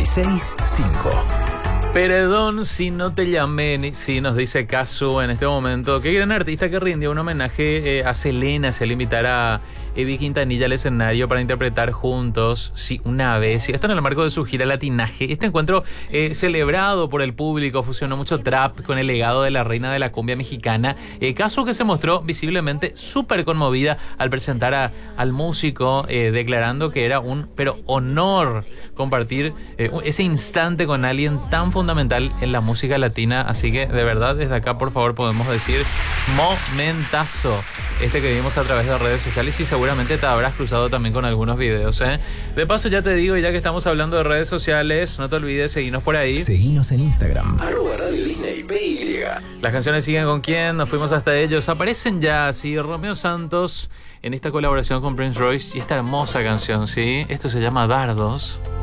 965. Perdón si no te llamé, si nos dice Casu en este momento. Qué gran artista que rindió un homenaje a Selena. Se le invitará a Eddie Quintanilla al escenario para interpretar juntos, sí, una vez. Y esto en el marco de su gira Latinaje. Este encuentro celebrado por el público fusionó mucho trap con el legado de la reina de la cumbia mexicana. Casu, que se mostró visiblemente súper conmovida al presentar al músico, declarando que era un honor compartir ese instante con alguien tan fundamental en la música latina. Así que de verdad desde acá, por favor, podemos decir momentazo este que vimos a través de redes sociales, y seguramente te habrás cruzado también con algunos videos, ¿eh? De paso, ya te digo, ya que estamos hablando de redes sociales, no te olvides seguirnos por ahí. Seguinos en Instagram @Radio Disney PY. Las canciones siguen con quién, nos fuimos hasta ellos. Aparecen ya, sí, Romeo Santos en esta colaboración con Prince Royce y esta hermosa canción, ¿sí? Esto se llama Dardos.